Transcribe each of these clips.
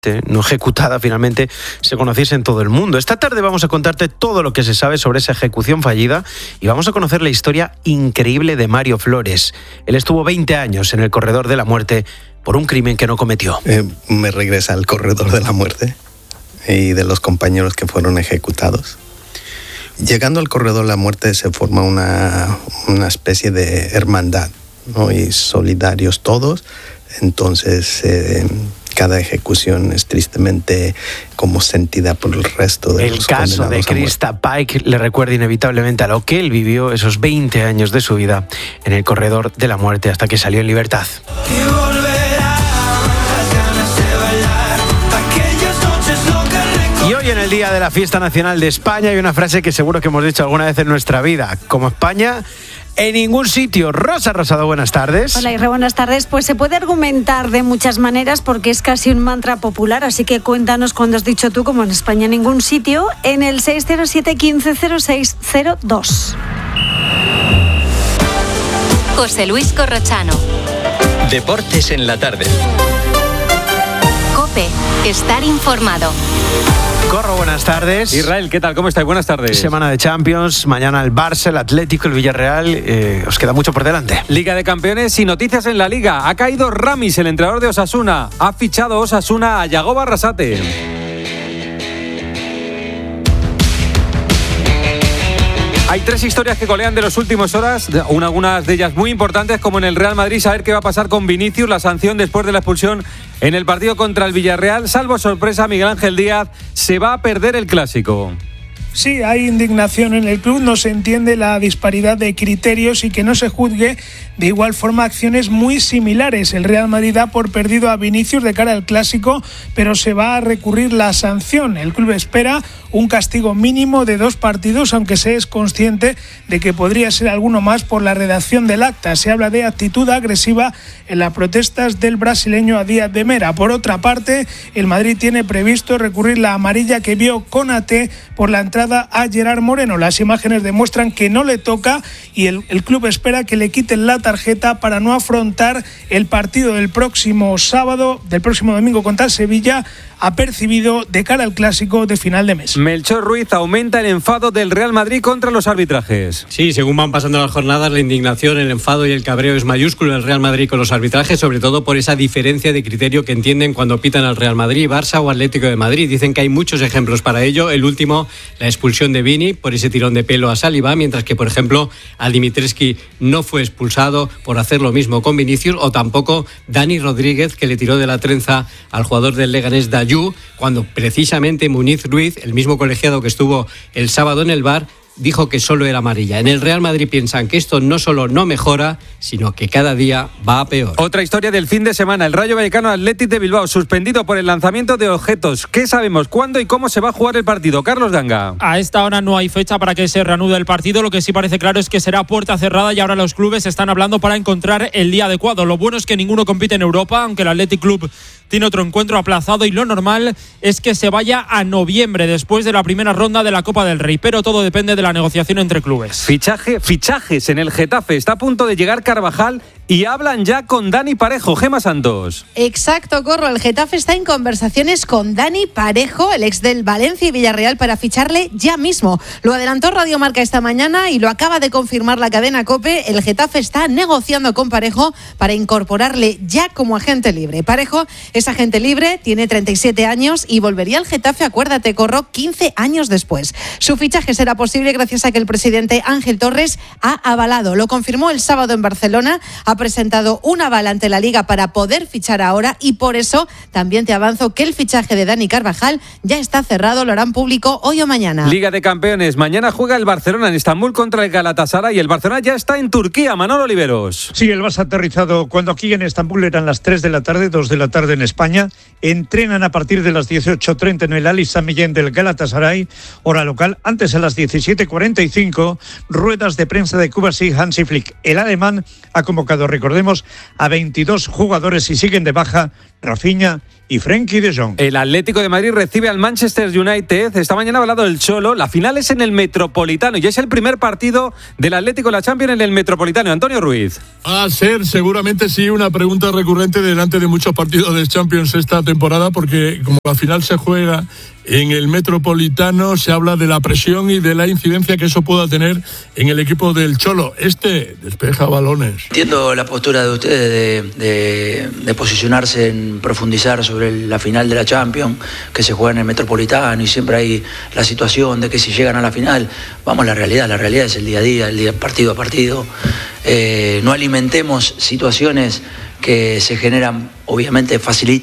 no ejecutada, finalmente se conociese en todo el mundo. Esta tarde vamos a contarte todo lo que se sabe sobre esa ejecución fallida y vamos a conocer la historia increíble de Mario Flores. Él estuvo 20 años en el corredor de la muerte por un crimen que no cometió. Me regresa al corredor de la muerte y de los compañeros que fueron ejecutados. Llegando al corredor de la muerte se forma una especie de hermandad, ¿no? Y solidarios todos. Entonces cada ejecución es tristemente como sentida por el resto de los condenados. El caso de Krista Paik le recuerda inevitablemente a lo que él vivió esos 20 años de su vida en el corredor de la muerte hasta que salió en libertad. Y hoy, en el Día de la Fiesta Nacional de España, hay una frase que seguro que hemos dicho alguna vez en nuestra vida. Como España, en ningún sitio. Rosa Rosado, buenas tardes. Hola, Irra, buenas tardes. Pues se puede argumentar de muchas maneras porque es casi un mantra popular, así que cuéntanos cuándo has dicho tú, como en España en ningún sitio, en el 607 15 06 02. José Luis Corrochano. Deportes en la tarde. COPE, estar informado. Corro, buenas tardes. Israel, ¿qué tal? ¿Cómo estáis? Buenas tardes. Semana de Champions, mañana el Barça, el Atlético, el Villarreal. Os queda mucho por delante. Liga de Campeones y noticias en la Liga. Ha caído Ramis, el entrenador de Osasuna. Ha fichado Osasuna a Yagoba Arrasate. Hay 3 historias que colean de las últimas horas, algunas de ellas muy importantes, como en el Real Madrid, saber qué va a pasar con Vinicius, la sanción después de la expulsión en el partido contra el Villarreal. Salvo sorpresa, Miguel Ángel Díaz se va a perder el Clásico. Sí, hay indignación en el club, no se entiende la disparidad de criterios y que no se juzgue de igual forma acciones muy similares. El Real Madrid da por perdido a Vinicius de cara al Clásico, pero se va a recurrir la sanción. El club espera un castigo mínimo de 2 partidos, aunque se es consciente de que podría ser alguno más por la redacción del acta. Se habla de actitud agresiva en las protestas del brasileño a Díaz de Mera. Por otra parte, el Madrid tiene previsto recurrir la amarilla que vio Konaté por la entrada a Gerard Moreno. Las imágenes demuestran que no le toca y el club espera que le quiten la tarjeta para no afrontar el partido del próximo domingo contra Sevilla, apercibido de cara al Clásico de final de mes. Melchor Ruiz, aumenta el enfado del Real Madrid contra los arbitrajes. Sí, según van pasando las jornadas, la indignación, el enfado y el cabreo es mayúsculo en el Real Madrid con los arbitrajes, sobre todo por esa diferencia de criterio que entienden cuando pitan al Real Madrid, Barça o Atlético de Madrid. Dicen que hay muchos ejemplos para ello. El último, la expulsión de Vini por ese tirón de pelo a Saliba, mientras que, por ejemplo, a Dimitrescu no fue expulsado por hacer lo mismo con Vinicius, o tampoco Dani Rodríguez, que le tiró de la trenza al jugador del Leganés Dayu, cuando precisamente Muniz Ruiz, el mismo colegiado que estuvo el sábado en el VAR, dijo que solo era amarilla. En el Real Madrid piensan que esto no solo no mejora, sino que cada día va a peor. Otra historia del fin de semana, el Rayo Vallecano Athletic de Bilbao, suspendido por el lanzamiento de objetos. ¿Qué sabemos? ¿Cuándo y cómo se va a jugar el partido? Carlos Ganga. A esta hora no hay fecha para que se reanude el partido. Lo que sí parece claro es que será puerta cerrada y ahora los clubes están hablando para encontrar el día adecuado. Lo bueno es que ninguno compite en Europa, aunque el Athletic Club tiene otro encuentro aplazado, y lo normal es que se vaya a noviembre, después de la primera ronda de la Copa del Rey, pero todo depende de la negociación entre clubes. Fichajes en el Getafe. Está a punto de llegar Carvajal y hablan ya con Dani Parejo. Gema Santos. Exacto, Corro. El Getafe está en conversaciones con Dani Parejo, el ex del Valencia y Villarreal, para ficharle ya mismo. Lo adelantó Radio Marca esta mañana y lo acaba de confirmar la cadena COPE. El Getafe está negociando con Parejo para incorporarle ya como agente libre. Parejo es agente libre, tiene 37 años y volvería al Getafe, acuérdate, Corro, 15 años después. Su fichaje será posible gracias a que el presidente Ángel Torres ha avalado. Lo confirmó el sábado en Barcelona. Ha presentado un aval ante la Liga para poder fichar ahora, y por eso también te avanzo que el fichaje de Dani Carvajal ya está cerrado. Lo harán público hoy o mañana. Liga de Campeones. Mañana juega el Barcelona en Estambul contra el Galatasaray y el Barcelona ya está en Turquía. Manolo Oliveros. Sí, el Barça ha aterrizado cuando aquí en Estambul eran las 3 de la tarde, 2 de la tarde en España. Entrenan a partir de las 18:30 en el Ali Sami Yen del Galatasaray, hora local. Antes, a las 17:45, ruedas de prensa de Kovacic, Hansi Flick. El alemán ha convocado, recordemos, a 22 jugadores y siguen de baja Rafinha, y Frenkie de Jong. El Atlético de Madrid recibe al Manchester United. Esta mañana ha hablado el Cholo. La final es en el Metropolitano y es el primer partido del Atlético de la Champions en el Metropolitano. Antonio Ruiz. Va a ser seguramente sí una pregunta recurrente delante de muchos partidos de Champions esta temporada, porque como la final se juega en el Metropolitano, se habla de la presión y de la incidencia que eso pueda tener en el equipo del Cholo. Despeja balones. Entiendo la postura de ustedes de posicionarse en profundizar sobre la final de la Champions, que se juega en el Metropolitano, y siempre hay la situación de que si llegan a la final, vamos a la realidad es el día a día, el día partido a partido. No alimentemos situaciones que se generan obviamente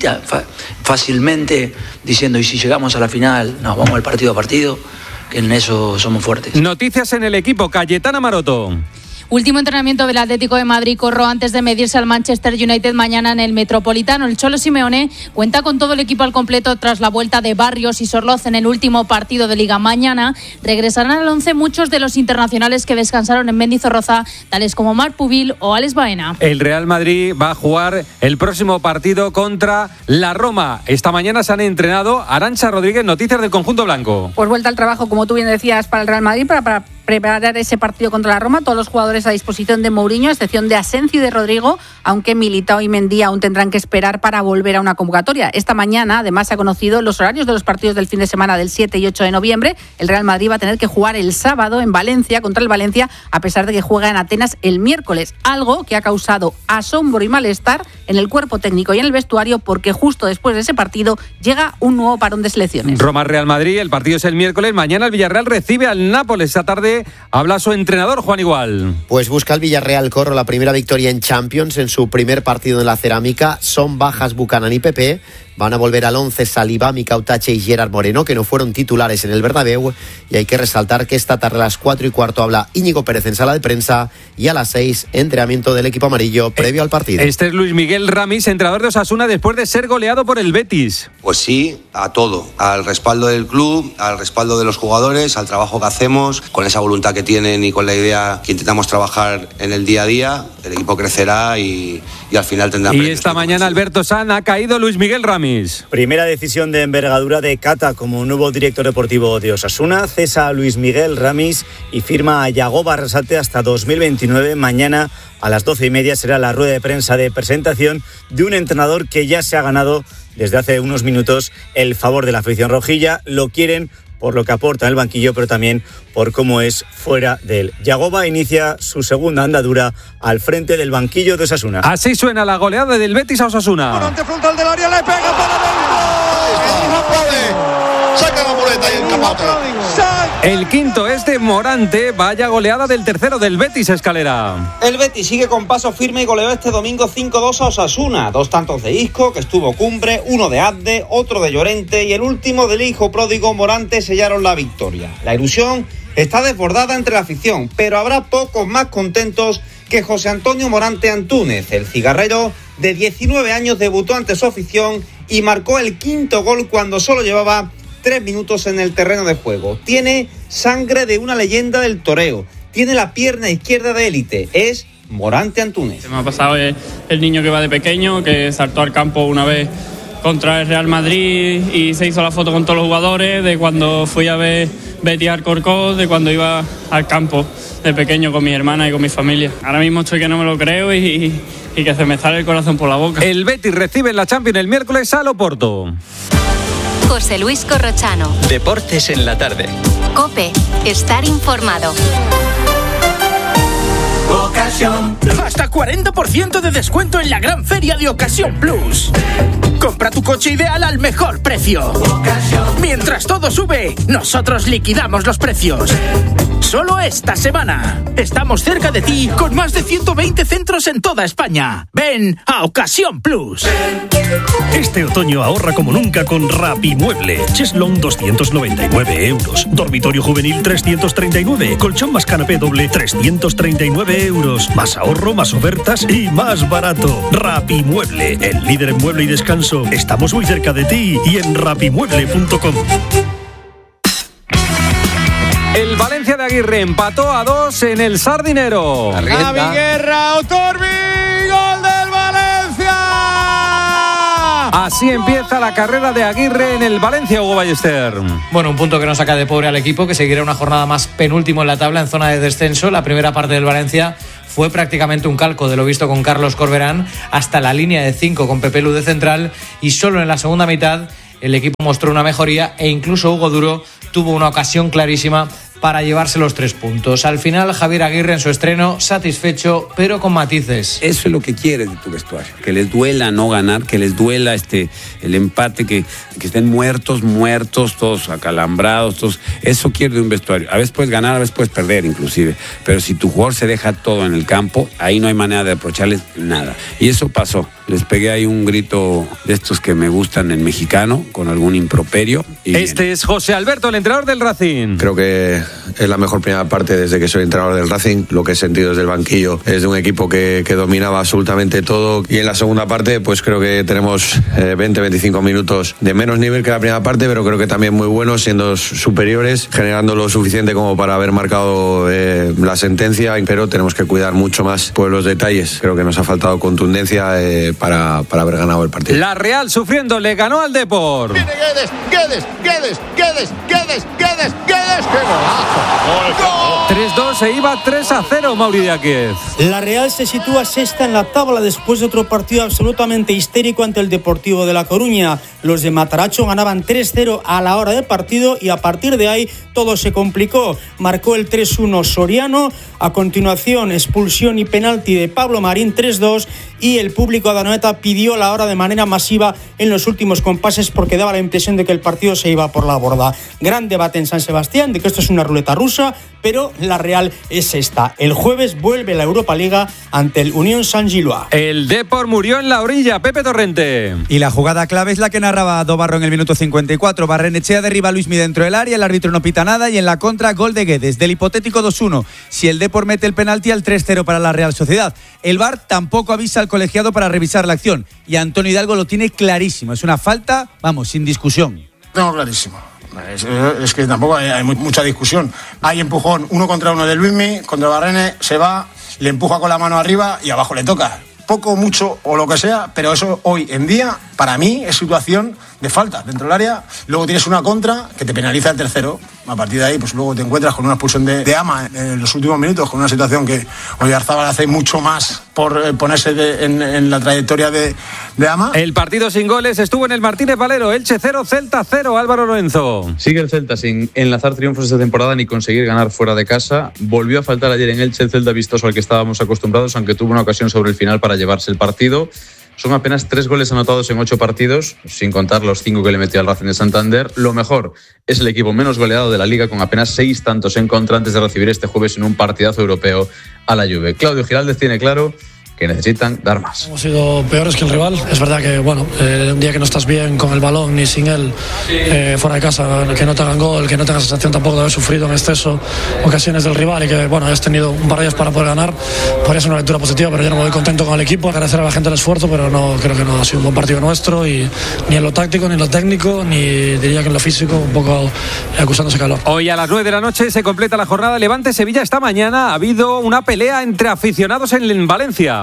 fácilmente diciendo, y si llegamos a la final, nos vamos al partido a partido, que en eso somos fuertes. Noticias en el equipo. Cayetana Maroto. Último entrenamiento del Atlético de Madrid corrió antes de medirse al Manchester United mañana en el Metropolitano. El Cholo Simeone cuenta con todo el equipo al completo tras la vuelta de Barrios y Sorloz en el último partido de Liga. Mañana regresarán al 11 muchos de los internacionales que descansaron en Mendizorroza, tales como Marc Pubil o Alex Baena. El Real Madrid va a jugar el próximo partido contra la Roma. Esta mañana se han entrenado. Arantxa Rodríguez, noticias del conjunto blanco. Pues vuelta al trabajo, como tú bien decías, para el Real Madrid, para preparar ese partido contra la Roma. Todos los jugadores a disposición de Mourinho, a excepción de Asencio y de Rodrigo, aunque Militao y Mendy aún tendrán que esperar para volver a una convocatoria. Esta mañana, además, se ha conocido los horarios de los partidos del fin de semana del 7 y 8 de noviembre. El Real Madrid va a tener que jugar el sábado en Valencia contra el Valencia, a pesar de que juega en Atenas el miércoles, algo que ha causado asombro y malestar en el cuerpo técnico y en el vestuario, porque justo después de ese partido llega un nuevo parón de selecciones. Roma-Real Madrid, el partido es el miércoles. Mañana el Villarreal recibe al Nápoles. Esta tarde habla su entrenador, Juan Igual. Pues busca el Villarreal Corro la primera victoria en Champions en su primer partido en la Cerámica. Son bajas Buchanan y Pepe. Van a volver al 11 Saliba, Micautache y Gerard Moreno, que no fueron titulares en el Bernabéu. Y hay que resaltar que esta tarde a las 4:15 habla Íñigo Pérez en sala de prensa, y a las 6 entrenamiento del equipo amarillo previo al partido. Este es Luis Miguel Ramis, entrenador de Osasuna después de ser goleado por el Betis. Pues sí, a todo, al respaldo del club, al respaldo de los jugadores, al trabajo que hacemos, con esa voluntad que tienen y con la idea que intentamos trabajar en el día a día. El equipo crecerá y al final tendrá. Y esta mañana Alberto San ha caído Luis Miguel Ramis. Primera decisión de envergadura de Cata como nuevo director deportivo de Osasuna. Cesa a Luis Miguel Ramis y firma a Yagoba Arrasate hasta 2029. Mañana a las 12:30 será la rueda de prensa de presentación de un entrenador que ya se ha ganado desde hace unos minutos el favor de la afición rojilla. Lo quieren por lo que aporta en el banquillo, pero también por cómo es fuera de él. Yagoba inicia su segunda andadura al frente del banquillo de Osasuna. Así suena la goleada del Betis a Osasuna. Volante frontal del área, le pega para dentro. Saca la muleta y el capote. El quinto es de Morante. Vaya goleada del tercero del Betis, Escalera. El Betis sigue con paso firme y goleó este domingo 5-2 a Osasuna. 2 tantos de Isco, que estuvo cumbre, uno de Abde, otro de Llorente y el último del hijo pródigo Morante sellaron la victoria. La ilusión está desbordada entre la afición, pero habrá pocos más contentos que José Antonio Morante Antúnez. El cigarrero de 19 años debutó ante su afición y marcó el quinto gol cuando solo llevaba 3 minutos en el terreno de juego. Tiene sangre de una leyenda del toreo. Tiene la pierna izquierda de élite. Es Morante Antúnez. Me ha pasado el niño que va de pequeño, que saltó al campo una vez contra el Real Madrid y se hizo la foto con todos los jugadores, de cuando fui a ver Betis Alcorcón, de cuando iba al campo de pequeño con mi hermana y con mi familia. Ahora mismo estoy que no me lo creo y que se me sale el corazón por la boca. El Betis recibe en la Champions el miércoles al Oporto. José Luis Corrochano. Deportes en la tarde. COPE. Estar informado. Ocasión. Hasta 40% de descuento en la gran feria de Ocasión Plus. Compra tu coche ideal al mejor precio. Mientras todo sube, nosotros liquidamos los precios. Solo esta semana. Estamos cerca de ti con más de 120 centros en toda España. Ven a Ocasión Plus. Este otoño ahorra como nunca con Rapimueble. Cheslong 299 euros. Dormitorio juvenil 339. Colchón más canapé doble 339 euros. Más ahorro, más ofertas y más barato. Rapimueble, el líder en mueble y descanso. Estamos muy cerca de ti y en rapimueble.com. El Valencia de Aguirre empató a 2 en el Sardinero. Javi Guerra, Otorbi, gol del Valencia. Así empieza la carrera de Aguirre en el Valencia, Hugo Ballester. Bueno, un punto que no saca de pobre al equipo, que seguirá una jornada más penúltimo en la tabla, en zona de descenso. La primera parte del Valencia fue prácticamente un calco de lo visto con Carlos Corberán, hasta la línea de 5 con Pepe Lu de central, y solo en la segunda mitad el equipo mostró una mejoría e incluso Hugo Duro tuvo una ocasión clarísima para llevarse los 3 puntos. Al final, Javier Aguirre en su estreno, satisfecho, pero con matices. Eso es lo que quieres de tu vestuario, que les duela no ganar, que les duela el empate, que estén muertos, todos acalambrados, todos. Eso quiere de un vestuario. A veces puedes ganar, a veces puedes perder inclusive, pero si tu jugador se deja todo en el campo, ahí no hay manera de reprocharles nada. Y eso pasó. Les pegué ahí un grito de estos que me gustan en mexicano, con algún improperio. Este es José Alberto, el entrenador del Racing. Creo que es la mejor primera parte desde que soy entrenador del Racing. Lo que he sentido desde el banquillo es de un equipo que dominaba absolutamente todo. Y en la segunda parte, pues creo que tenemos 20-25 minutos de menos nivel que la primera parte, pero creo que también muy buenos, siendo superiores, generando lo suficiente como para haber marcado la sentencia. Pero tenemos que cuidar mucho más por los detalles. Creo que nos ha faltado contundencia para haber ganado el partido. La Real sufriendo, le ganó al Depor. Viene Guedes. ¡Qué golazo! 3-2, se iba 3-0, Mauri Díaz. La Real se sitúa sexta en la tabla después de otro partido absolutamente histérico ante el Deportivo de La Coruña. Los de Mataracho ganaban 3-0 a la hora del partido y a partir de ahí todo se complicó. Marcó el 3-1 Soriano, a continuación expulsión y penalti de Pablo Marín, 3-2, y el público de Anoeta pidió la hora de manera masiva en los últimos compases porque daba la impresión de que el partido se iba por la borda. Gran debate en San Sebastián de que esto es una ruleta rusa, pero la Real es esta. El jueves vuelve la Europa Liga ante el Unión Saint-Gillois. El Depor murió en la orilla, Pepe Torrente. Y la jugada clave es la que narraba Dobarro en el minuto 54. Barrenechea derriba a Luismi dentro del área, el árbitro no pita nada y en la contra gol de Guedes. Del hipotético 2-1, si el Depor mete el penalti, al 3-0 para la Real Sociedad. El VAR tampoco avisa al colegiado para revisar la acción y Antonio Hidalgo lo tiene clarísimo. Es una falta, vamos, sin discusión. Tengo clarísimo. Es que tampoco hay mucha discusión. Hay empujón 1 contra 1 de Luismi, contra Barrene, se va, le empuja con la mano arriba y abajo le toca. Poco, mucho o lo que sea, pero eso hoy en día, para mí, es situación de falta dentro del área. Luego tienes una contra que te penaliza el tercero. A partir de ahí, pues luego te encuentras con una expulsión de Ama en los últimos minutos, con una situación que Oyarzábal hace mucho más por ponerse en la trayectoria de Ama. El partido sin goles estuvo en el Martínez Valero. Elche 0, Celta 0, Álvaro Lorenzo. Sigue el Celta sin enlazar triunfos esta temporada ni conseguir ganar fuera de casa. Volvió a faltar ayer en Elche el Celta vistoso al que estábamos acostumbrados, aunque tuvo una ocasión sobre el final para llevarse el partido. Son apenas 3 goles anotados en 8 partidos, sin contar los 5 que le metió al Racing de Santander. Lo mejor, es el equipo menos goleado de la Liga, con apenas 6 tantos en contra antes de recibir este jueves en un partidazo europeo a la Juve. Claudio Giraldez tiene claro que necesitan dar más. Hemos sido peores que el rival. Es verdad que, un día que no estás bien con el balón ni sin él, fuera de casa, que no te hagan gol, que no tengas sensación tampoco de haber sufrido en exceso ocasiones del rival y que, hayas tenido un par de días para poder ganar, podría ser una lectura positiva, pero yo no me voy contento con el equipo. Agradecer a la gente el esfuerzo, pero creo que no ha sido un buen partido nuestro, y ni en lo táctico, ni en lo técnico, ni diría que en lo físico, un poco acusándose calor. Hoy a las 9 de la noche se completa la jornada Levante-Sevilla. Esta mañana ha habido una pelea entre aficionados en Valencia.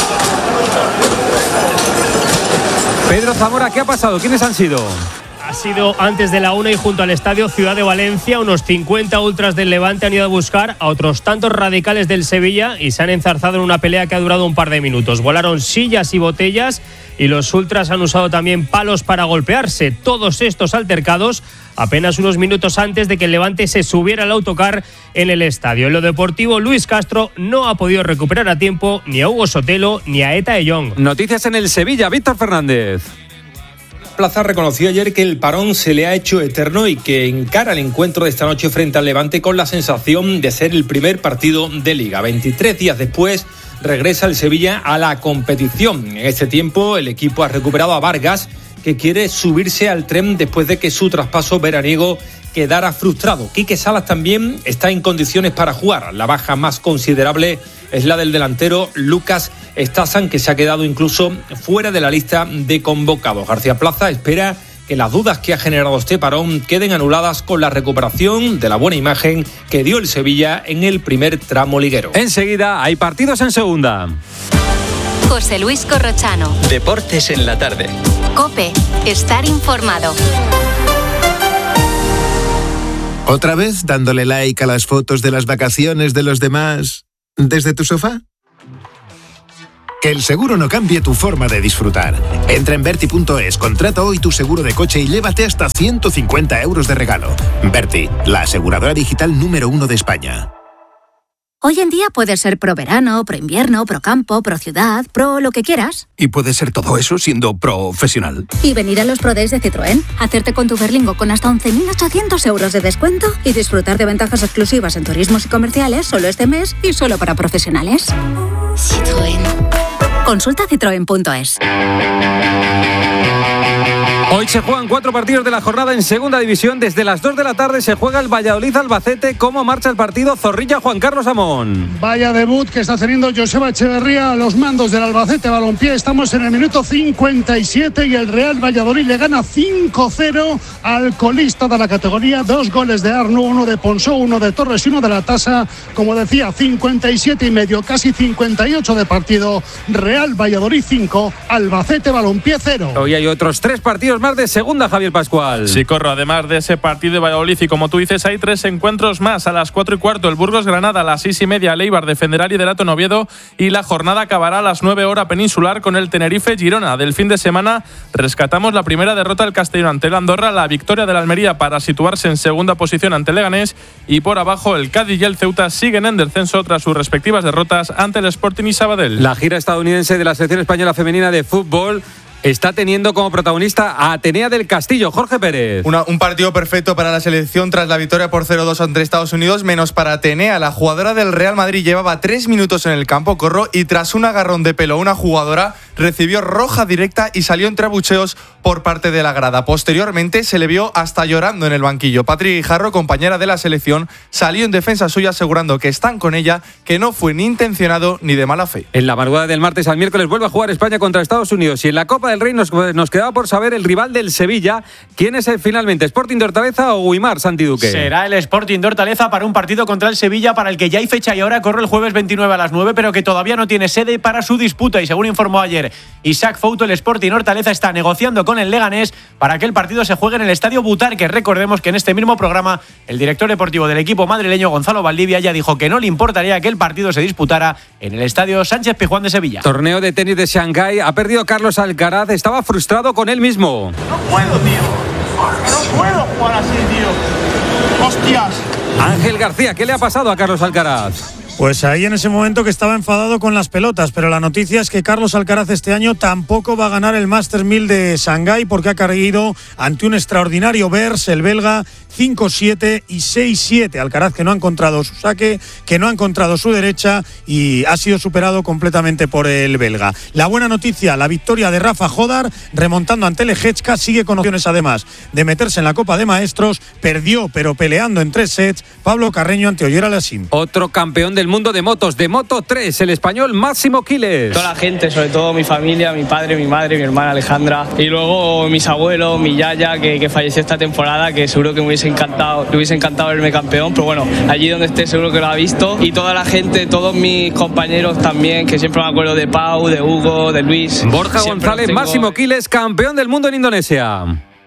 Pedro Zamora, ¿qué ha pasado? ¿Quiénes han sido? Ha sido antes de la 1 y junto al estadio Ciudad de Valencia. Unos 50 ultras del Levante han ido a buscar a otros tantos radicales del Sevilla y se han enzarzado en una pelea que ha durado un par de minutos. Volaron sillas y botellas y los ultras han usado también palos para golpearse. Todos estos altercados apenas unos minutos antes de que el Levante se subiera al autocar en el estadio. En lo deportivo, Luis Castro no ha podido recuperar a tiempo ni a Hugo Sotelo ni a Eta de Jong. Noticias en el Sevilla, Víctor Fernández. Plaza reconoció ayer que el parón se le ha hecho eterno y que encara el encuentro de esta noche frente al Levante con la sensación de ser el primer partido de Liga. 23 días después regresa el Sevilla a la competición. En este tiempo el equipo ha recuperado a Vargas, que quiere subirse al tren después de que su traspaso veraniego quedara frustrado. Quique Salas también está en condiciones para jugar. La baja más considerable es la del delantero Lucas Stasan, que se ha quedado incluso fuera de la lista de convocados. García Plaza espera que las dudas que ha generado este parón queden anuladas con la recuperación de la buena imagen que dio el Sevilla en el primer tramo liguero. Enseguida hay partidos en segunda. José Luis Corrochano. Deportes en la tarde. COPE. Estar informado. ¿Otra vez dándole like a las fotos de las vacaciones de los demás desde tu sofá? Que el seguro no cambie tu forma de disfrutar. Entra en Verti.es, contrata hoy tu seguro de coche y llévate hasta 150 euros de regalo. Verti, la aseguradora digital número 1 de España. Hoy en día puedes ser pro verano, pro invierno, pro campo, pro ciudad, pro lo que quieras. Y puedes ser todo eso siendo profesional. Y venir a los Pro Days de Citroën, hacerte con tu Berlingo con hasta 11.800 euros de descuento y disfrutar de ventajas exclusivas en turismos y comerciales solo este mes y solo para profesionales. Citroën. Consulta citroen.es. Hoy se juegan 4 partidos de la jornada en segunda división. Desde las 2 de la tarde se juega el Valladolid-Albacete. ¿Cómo marcha el partido? Zorrilla, Juan Carlos Amón. Vaya debut que está teniendo Joseba Echeverría a los mandos del Albacete Balompié. Estamos en el minuto 57 y el Real Valladolid le gana 5-0 al colista de la categoría. 2 goles de Arnu, 1 de Ponsó, 1 de Torres y 1 de la Tasa. Como decía, 57 y medio, casi 58 de partido. Real Valladolid 5, Albacete Balompié 0. Hoy hay otros 3 partidos más de segunda, Javier Pascual. Sí, Corro, además de ese partido de Valladolid, y como tú dices, hay 3 encuentros más. A las 4:15 el Burgos-Granada, a las 6:30 el Eibar defenderá liderato en Oviedo y la jornada acabará a las 9 horas peninsular con el Tenerife-Girona. Del fin de semana rescatamos la primera derrota del Castellón ante el Andorra, la victoria de la Almería para situarse en segunda posición ante el Leganés y por abajo el Cádiz y el Ceuta siguen en descenso tras sus respectivas derrotas ante el Sporting y Sabadell. La gira estadounidense de la selección española femenina de fútbol está teniendo como protagonista a Atenea del Castillo. Jorge Pérez. Un partido perfecto para la selección tras la victoria por 0-2 ante Estados Unidos, menos para Atenea. La jugadora del Real Madrid llevaba 3 minutos en el campo, Corro, y tras un agarrón de pelo una jugadora recibió roja directa y salió entre abucheos por parte de la grada. Posteriormente se le vio hasta llorando en el banquillo. Patri Guijarro, compañera de la selección, salió en defensa suya asegurando que están con ella, que no fue ni intencionado ni de mala fe. En la madrugada del martes al miércoles vuelve a jugar España contra Estados Unidos y en la Copa del Rey nos quedaba por saber el rival del Sevilla. ¿Quién es finalmente? ¿Sporting de Hortaleza o Guimar, Santi Duque? Será el Sporting de Hortaleza para un partido contra el Sevilla para el que ya hay fecha y ahora corre el jueves 29 a las 9, pero que todavía no tiene sede para su disputa y según informó ayer Isaac Fouto, el Sporting Hortaleza está negociando con el Leganés para que el partido se juegue en el Estadio Butarque. Recordemos que en este mismo programa el director deportivo del equipo madrileño, Gonzalo Valdivia, ya dijo que no le importaría que el partido se disputara en el Estadio Sánchez Pizjuán de Sevilla. Torneo de tenis de Shanghái. Ha perdido Carlos Alcaraz. Estaba frustrado con él mismo. No puedo, tío. No puedo jugar así, tío. Hostias. Ángel García, ¿qué le ha pasado a Carlos Alcaraz? Pues ahí en ese momento que estaba enfadado con las pelotas, pero la noticia es que Carlos Alcaraz este año tampoco va a ganar el Masters 1000 de Shanghái porque ha caído ante un extraordinario Bers, el belga, 5-7 y 6-7. Alcaraz que no ha encontrado su saque, que no ha encontrado su derecha y ha sido superado completamente por el belga. La buena noticia, la victoria de Rafa Jodar remontando ante Leječka, sigue con opciones además de meterse en la Copa de Maestros, perdió pero peleando en 3 sets Pablo Carreño ante Oyer Alassim. Otro campeón del mundo de motos, de Moto 3, el español Máximo Quiles. Toda la gente, sobre todo mi familia, mi padre, mi madre, mi hermana Alejandra y luego mis abuelos, mi yaya que falleció esta temporada, que seguro que me hubiese encantado verme campeón, pero bueno, allí donde esté seguro que lo ha visto, y toda la gente, todos mis compañeros también, que siempre me acuerdo de Pau, de Hugo, de Luis. Borja González, Máximo Quiles, campeón del mundo en Indonesia.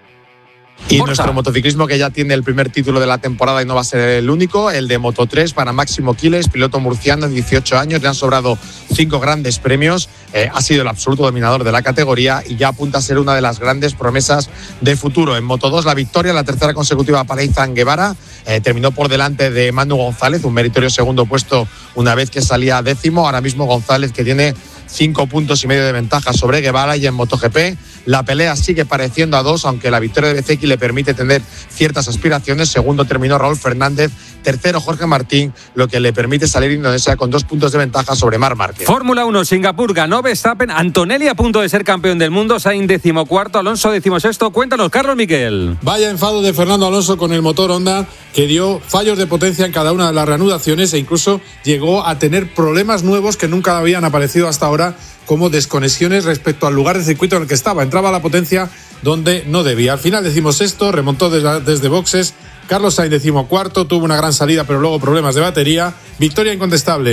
Y nuestro motociclismo, que ya tiene el primer título de la temporada y no va a ser el único, el de Moto 3 para Máximo Quiles, piloto murciano de 18 años, le han sobrado 5 grandes premios, ha sido el absoluto dominador de la categoría y ya apunta a ser una de las grandes promesas de futuro. En Moto 2 la victoria, la tercera consecutiva para Izan Guevara, terminó por delante de Manu González, un meritorio segundo puesto una vez que salía décimo. Ahora mismo González, que tiene 5,5 puntos de ventaja sobre Guevara. Y en MotoGP la pelea sigue pareciendo a 2, aunque la victoria de Bezzecchi le permite tener ciertas aspiraciones. Segundo terminó Raúl Fernández, tercero Jorge Martín, lo que le permite salir Indonesia con 2 puntos de ventaja sobre Marc Márquez. Fórmula 1, Singapur, ganó Verstappen, Antonelli a punto de ser campeón del mundo, Sainz 14º, Alonso 16º. Cuéntanos, Carlos Miquel. Vaya enfado de Fernando Alonso con el motor Honda, que dio fallos de potencia en cada una de las reanudaciones e incluso llegó a tener problemas nuevos que nunca habían aparecido hasta ahora, como desconexiones respecto al lugar de circuito en el que estaba. Entraba la potencia donde no debía. Al final 16º, remontó desde boxes. Carlos Sainz 14º, tuvo una gran salida pero luego problemas de batería. Victoria incontestable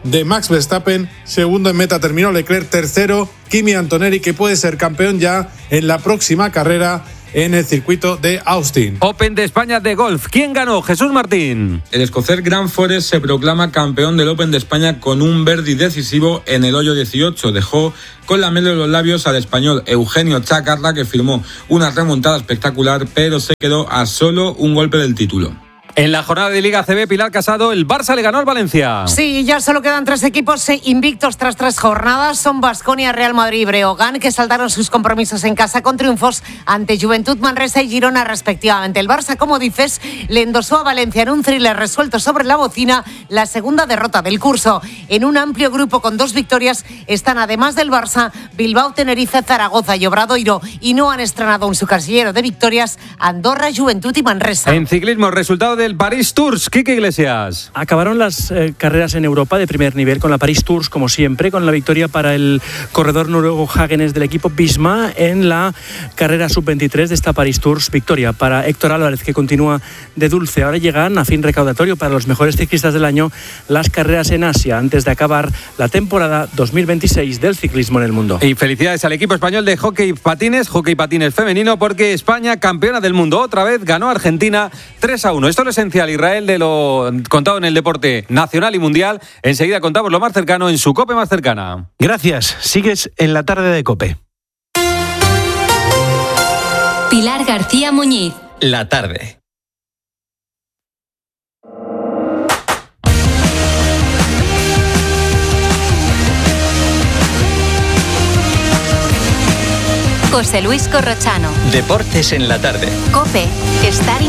de Max Verstappen. Segundo en meta terminó Leclerc, tercero Kimi Antonelli, que puede ser campeón ya en la próxima carrera en el circuito de Austin. Open de España de golf. ¿Quién ganó? Jesús Martín. El escocés Grant Forrest se proclama campeón del Open de España con un birdie decisivo en el hoyo 18. Dejó con la miel en los labios al español Eugenio Chacarra, que firmó una remontada espectacular, pero se quedó a solo un golpe del título. En la jornada de Liga CB, Pilar Casado, el Barça le ganó al Valencia. Sí, ya solo quedan 3 equipos invictos tras 3 jornadas. Son Baskonia, Real Madrid y Breogán, que saldaron sus compromisos en casa con triunfos ante Juventud, Manresa y Girona respectivamente. El Barça, como dices, le endosó a Valencia en un thriller resuelto sobre la bocina la segunda derrota del curso. En un amplio grupo con 2 victorias están, además del Barça, Bilbao, Tenerife, Zaragoza y Obradoiro, y no han estrenado en su casillero de victorias Andorra, Juventud y Manresa. En ciclismo, resultado del Paris Tours. Quique Iglesias. Acabaron las carreras en Europa de primer nivel con la Paris Tours, como siempre, con la victoria para el corredor noruego Hagenes del equipo Visma en la carrera sub-23 de esta Paris Tours. Victoria para Héctor Álvarez, que continúa de dulce. Ahora llegan a fin recaudatorio para los mejores ciclistas del año las carreras en Asia, antes de acabar la temporada 2026 del ciclismo en el mundo. Y felicidades al equipo español de hockey patines femenino, porque España, campeona del mundo otra vez, ganó a Argentina 3-1. Esto es lo esencial, Israel, de lo contado en el deporte nacional y mundial. Enseguida contamos lo más cercano en su COPE más cercana. Gracias. Sigues en la tarde de COPE. Pilar García Muñiz. La tarde. José Luis Corrochano. Deportes en la tarde. COPE. Estar